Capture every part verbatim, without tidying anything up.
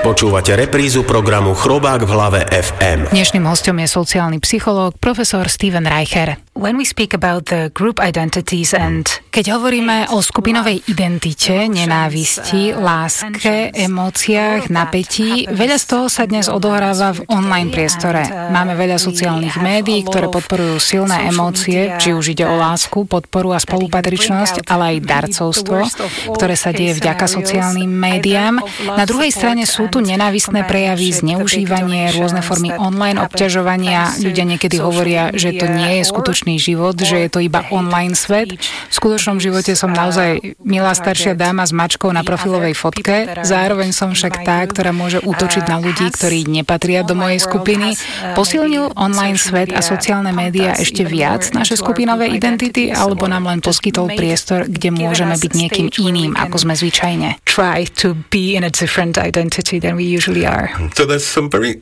Počúvate reprízu programu Chrobák v hlave ef em. Dnešným hostom je sociálny psychológ profesor Steven Reicher. When we speak about the group identities and keď hovoríme o skupinovej identite, nenávisti, láske, emóciách, napätí, veľa z toho sa dnes odohráva v online priestore. Máme veľa sociálnych médií, ktoré podporujú silné emócie, či už ide o lásku, podporu a spolupatričnosť, ale aj darcovstvo, ktoré sa deje vďaka sociálnym médiám. Na druhej strane sú tu nenávistné prejavy, zneužívanie, rôzne formy online obťažovania. Ľudia niekedy hovoria, že to nie je skutočný život, že je to iba online svet. V skutočnom živote som naozaj milá staršia dáma s mačkou na profilovej fotke. Zároveň som však tá, ktorá môže útočiť na ľudí, ktorí nepatria do mojej skupiny. Posilnil online svet a sociálne médiá ešte viac naše skupinové identity, alebo nám len poskytol priestor, kde môžeme byť niekým iným, ako sme zvyčajne? Try to be in a different identity than we usually are. So there's some very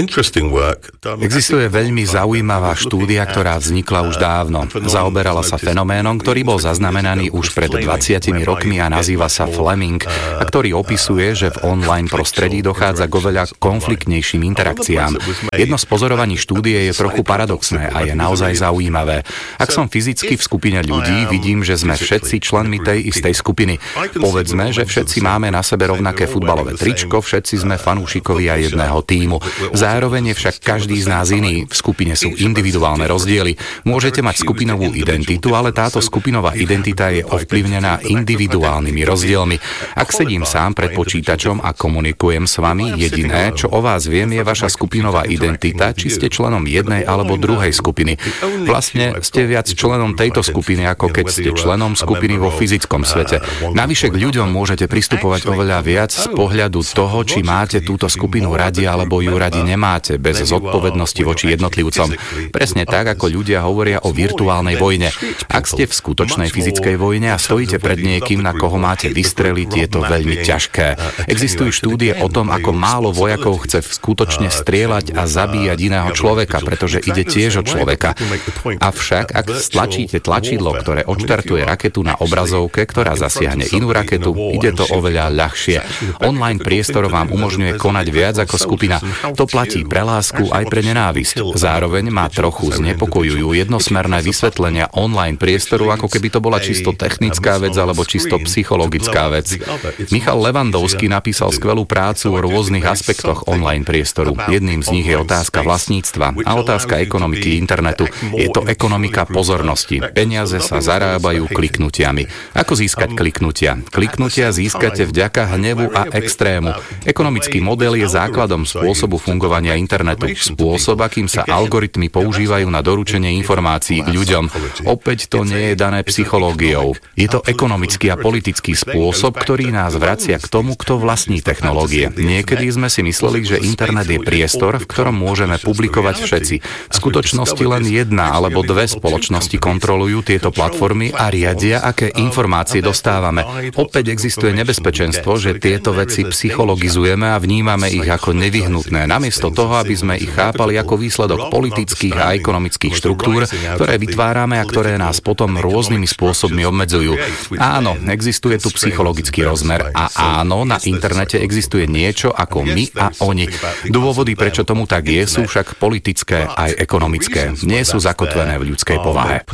Existuje veľmi zaujímavá štúdia, ktorá vznikla už dávno. Zaoberala sa fenoménom, ktorý bol zaznamenaný už pred dvadsiatimi rokmi a nazýva sa Fleming, a ktorý opisuje, že v online prostredí dochádza k oveľa konfliktnejším interakciám. Jedno z pozorovaní štúdie je trochu paradoxné a je naozaj zaujímavé. Ak som fyzicky v skupine ľudí, vidím, že sme všetci členmi tej istej skupiny. Povedzme, že všetci máme na sebe rovnaké futbalové tričko, všetci sme fanúšikovia jedného tímu. Zároveň je však každý z nás iný. V skupine sú individuálne rozdiely. Môžete mať skupinovú identitu, ale táto skupinová identita je ovplyvnená individuálnymi rozdielmi. Ak sedím sám pred počítačom a komunikujem s vami, jediné, čo o vás viem, je vaša skupinová identita, či ste členom jednej alebo druhej skupiny. Vlastne ste viac členom tejto skupiny, ako keď ste členom skupiny vo fyzickom svete. Navyše k ľuďom môžete pristupovať oveľa viac z pohľadu toho, či máte túto skupinu radi alebo ju radi nemáte. Máte bez zodpovednosti voči jednotlivcom. Presne tak, ako ľudia hovoria o virtuálnej vojne. Ak ste v skutočnej fyzickej vojne a stojíte pred niekým, na koho máte vystreliť, je to veľmi ťažké. Existujú štúdie o tom, ako málo vojakov chce skutočne strieľať a zabíjať iného človeka, pretože ide tiež o človeka. Avšak, ak stlačíte tlačidlo, ktoré odštartuje raketu na obrazovke, ktorá zasiahne inú raketu, ide to oveľa ľahšie. Online priestor vám umožňuje konať viac ako skupina. To platí pre lásku aj pre nenávisť. Zároveň má trochu znepokojujú jednosmerné vysvetlenia online priestoru, ako keby to bola čisto technická vec alebo čisto psychologická vec. Michal Levandovský napísal skvelú prácu o rôznych aspektoch online priestoru. Jedným z nich je otázka vlastníctva a otázka ekonomiky internetu. Je to ekonomika pozornosti. Peniaze sa zarábajú kliknutiami. Ako získať kliknutia? Kliknutia získate vďaka hnevu a extrému. Ekonomický model je základom spôsobu fungovania internetu. Spôsob, akým sa algoritmy používajú na doručenie informácií k ľuďom. Opäť to nie je dané psychológiou. Je to ekonomický a politický spôsob, ktorý nás vracia k tomu, kto vlastní technológie. Niekedy sme si mysleli, že internet je priestor, v ktorom môžeme publikovať všetci. V skutočnosti len jedna alebo dve spoločnosti kontrolujú tieto platformy a riadia, aké informácie dostávame. Opäť existuje nebezpečenstvo, že tieto veci psychologizujeme a vnímame ich ako nevyhnutné, namiesto toho, aby sme ich chápali ako výsledok politických a ekonomických štruktúr, ktoré vytvárame a ktoré nás potom rôznymi spôsobmi obmedzujú. Áno, existuje tu psychologický rozmer a áno, na internete existuje niečo ako my a oni. Dôvody, prečo tomu tak je, sú však politické aj ekonomické. Nie sú zakotvené v ľudskej povahe.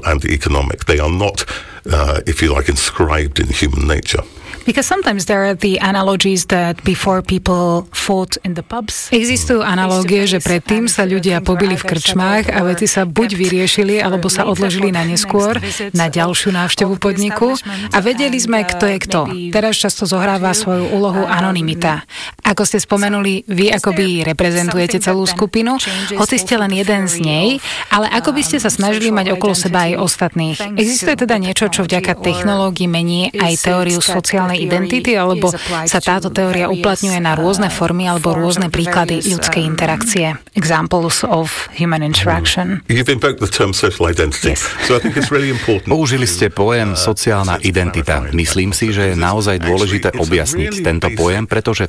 Because sometimes there are the analogies that before people fought in the pubs. Existujú analógie, že predtým sa ľudia pobili v krčmách a veci sa buď vyriešili, alebo sa odložili na neskôr, na ďalšiu návštevu podniku a vedeli sme, kto je kto. Teraz často zohráva svoju úlohu anonymita. Ako ste spomenuli, vy akoby reprezentujete celú skupinu, hoci ste len jeden z nej, ale ako by ste sa snažili mať okolo seba aj ostatných. Existuje teda niečo, čo vďaka technológii mení aj teóriu sociálnej identity, alebo sa táto teória uplatňuje na rôzne formy alebo rôzne príklady ľudskej interakcie? Examples of human interaction. Použili ste pojem sociálna identita. Myslím si, že je naozaj dôležité objasniť tento pojem, pretože v skutočnosti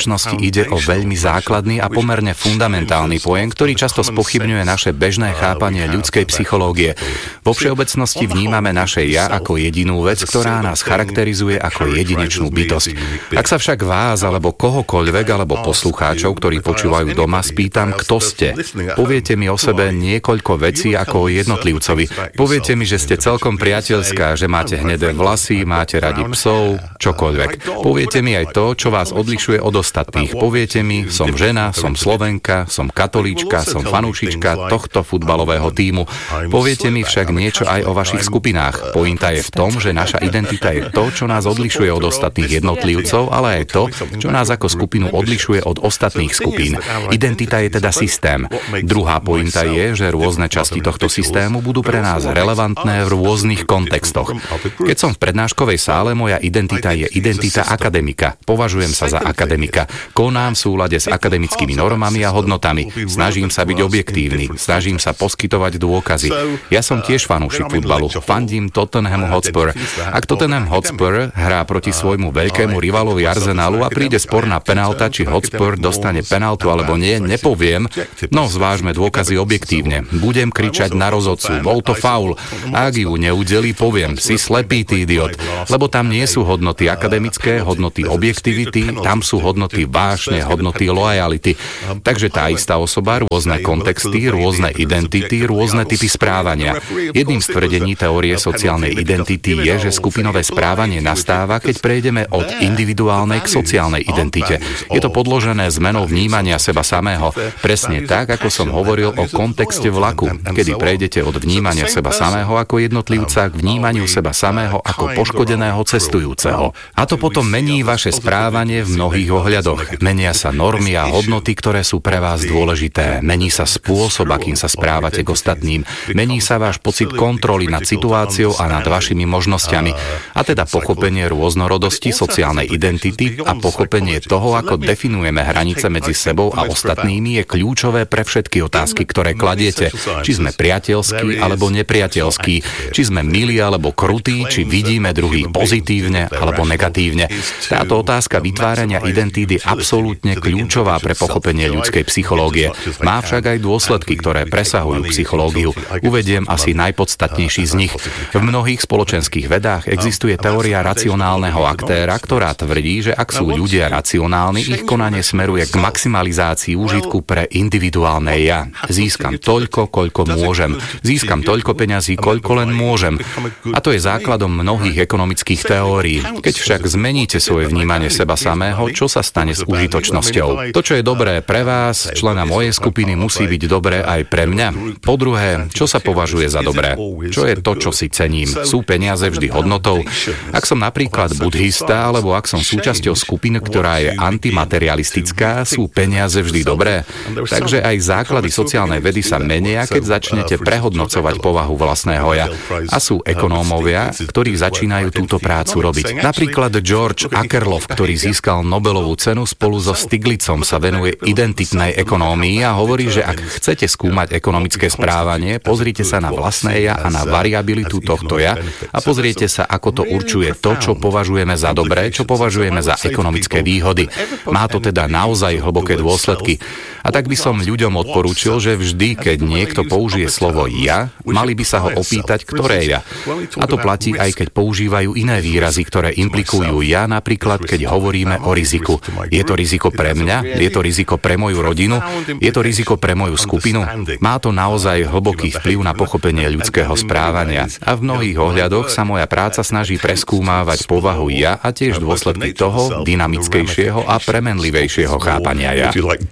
skutočnosti ide o veľmi základný a pomerne fundamentálny pojem, ktorý často spochybňuje naše bežné chápanie ľudskej psychológie. Vo všeobecnosti vnímame naše ja ako jedinú vec, ktorá nás charakterizuje ako jedinečnú bytosť. Ak sa však vás alebo kohokoľvek alebo poslucháčov, ktorí počúvajú doma, spýtam, kto ste, poviete mi o sebe niekoľko vecí ako o jednotlivcovi. Poviete mi, že ste celkom priateľská, že máte hnedé vlasy, máte radi psov, čokoľvek. Poviete mi aj to, čo vás odlišuje od ostatných. Poviete mi, som žena, som Slovenka, som katolíčka, som fanúšička tohto futbalového tímu. Poviete mi však niečo aj o vašich skupinách. Pointa je v tom, že naša identita je to, čo nás odlišuje od ostatných jednotlivcov, ale aj to, čo nás ako skupinu odlišuje od ostatných skupín. Identita je teda systém. Druhá pointa je, že rôzne časti tohto systému budú pre nás relevantné v rôznych kontextoch. Keď som v prednáškovej sále, moja identita je identita akademika. Považujem sa za akademika. Konám v súlade s akademickými normami a hodnotami. Snažím sa byť objektívny. Snažím sa poskytovať dôkazy. Ja som tiež fanúšik futbalu. Fandím Tottenhamu Hotspur. Ak Tottenham Hotspur hrá proti svojmu veľkému rivalovi Arsenalu a príde spor na penálta, či Hotspur dostane penáltu alebo nie, nepoviem. No, zvážme dôkazy objektívne. Budem kričať na rozhodcu. Bol to faul. A ak ju neudelí, poviem, si slepý, ty idiot. Lebo tam nie sú hodnoty akademické, hodnoty objektivity, tam sú hodnoty vášne, hodnoty lojality. Takže tá istá osoba, rôzne kontexty, rôzne identity, rôzne typy správania. Jedným z tvrdení teórie sociálnej identity je, že skupinové správanie nastáva, keď prejdeme od individuálnej k sociálnej identite. Je to podložené zmenou vnímania seba samého. Presne tak, ako som hovoril o kontexte vlaku, kedy prejdete od vnímania seba samého ako jednotlivca k vnímaniu seba samého ako poškodeného cestujúceho. A to potom mení vaše správanie v mnohých ohľadoch. Menia sa normy a hodnoty, ktoré sú pre vás dôležité. Mení sa spôsob, akým sa správate k ostatným. Mení sa váš pocit kontroly nad situáciou a nad vašimi možnosťami. A teda pochopenie rôznorodosti sociálnej identity a pochopenie toho, ako definujeme hranice medzi sebou a ostatnými, je kľúčové pre všetky otázky, ktoré kladiete. Či sme priateľskí alebo nepriateľskí, či sme milí alebo krutí, či vidíme druhých pozitívne alebo negatívne. Táto otázka vytvárania identity je absolútne kľúčová pre pochopenie ľudskej psychológie. Má však aj dôsledky, ktoré presahujú psychológiu. Uvediem asi najpodstatnejší z nich. V mnohých spoločenských vedách existuje teória racionálneho aktéra, ktorá tvrdí, že ak sú ľudia racionálni, ich konanie smeruje k maximalizácii úžitku pre individuálne ja. Získam toľko, koľko môžem. Získam toľko peňazí, koľko len môžem. A to je základom mnohých ekonomických teórií. Keď však zmeníte svoje vnímanie seba samého, čo sa stane s užitočnosťou? To, čo je dobré pre vás, člena mojej skupiny, musí byť dobré aj pre mňa. Po druhé, čo sa považuje za dobré? Čo je to, čo si cením? Sú peniaze vždy hodnotou? Ak som napríklad budhista, alebo ak som súčasťou skupiny, ktorá je antimaterialistická, sú peniaze vždy dobré? Takže aj základy sociálnej vedy sa menia, keď začnete prehodnocovať povahu vlastného ja. A sú ekonómovia, ktorí začínajú túto prácu robiť. Napríklad George Akerlof, ktorý získal Nobelovú cenu spolu so Stiglitzom, sa venuje identitnej ekonómii a hovorí, že ak chcete skúmať ekonomické správanie, pozrite sa na vlastné ja a na variabilitu tohto ja a pozrite sa, ako to určuje to, čo považujeme za dobré, čo považujeme za ekonomické výhody. Má to teda naozaj hlboké dôsledky. A tak by som ľuďom odporúčil, že vždy, keď niekto použije slovo ja, mali by sa ho opýtať, ktoré ja. A to platí aj keď používajú iné výrazy, ktoré implikujú ja, napríklad keď hovoríme o riziku. Je to riziko pre mňa? Je to riziko pre moju rodinu? Je to riziko pre moju skupinu? Má to naozaj hlboký vplyv na pochopenie ľudského správania. A v mnohých ohľadoch sa moja práca snaží preskúmávať povahu ja a tiež dôsledky toho dynamickejšieho a premenlivejšieho chápania ja.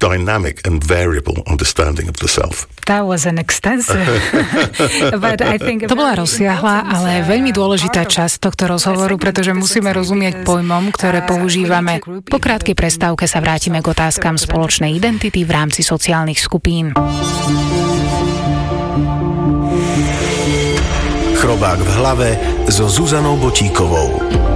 And variable understanding of the self. That was an extensive. But I think... To bola rozsiahla, ale veľmi dôležitá časť tohto rozhovoru, pretože musíme rozumieť pojmom, ktoré používame. Po krátkej prestávke sa vrátime k otázkam spoločnej identity v rámci sociálnych skupín. Chrobák v hlave so Zuzanou Bočíkovou.